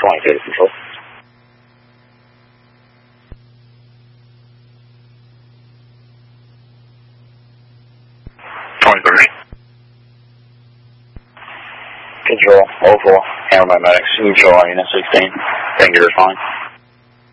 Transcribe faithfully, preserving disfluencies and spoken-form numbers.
twenty-two to control. twenty-three. Control, oh four, handle my medics. Control on unit sixteen. Thank you, respond.